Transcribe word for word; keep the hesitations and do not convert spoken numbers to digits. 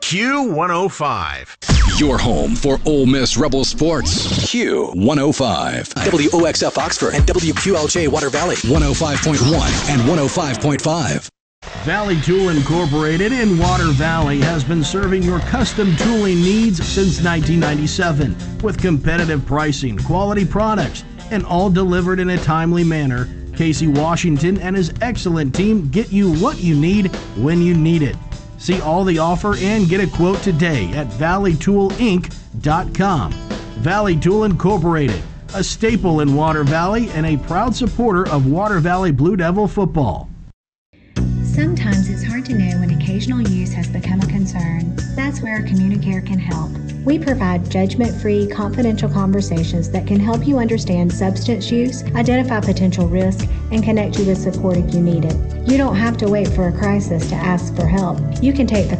Q one oh five. Your home for Ole Miss Rebel sports. Q one oh five. W O X F Oxford and W Q L J Water Valley. one oh five point one and one oh five point five. Valley Tool Incorporated in Water Valley has been serving your custom tooling needs since nineteen ninety-seven with competitive pricing, quality products, and all delivered in a timely manner. Casey Washington and his excellent team get you what you need when you need it. See all the offer and get a quote today at valley tool inc dot com. Valley Tool Incorporated, a staple in Water Valley and a proud supporter of Water Valley Blue Devil football. Sometimes it's hard to know when occasional use has become a concern. That's where Communicare can help. We provide judgment-free, confidential conversations that can help you understand substance use, identify potential risk, and connect you with support if you need it. You don't have to wait for a crisis to ask for help. You can take the